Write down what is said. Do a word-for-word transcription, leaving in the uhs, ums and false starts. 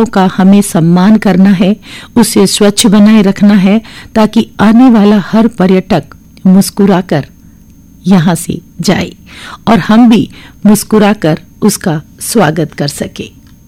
सड़कों का हमें सम्मान करना है, उसे स्वच्छ बनाए रखना है, ताकि आने वाला हर पर्यटक मुस्कुराकर यहाँ से जाए और हम भी मुस्कुराकर उसका स्वागत कर सके।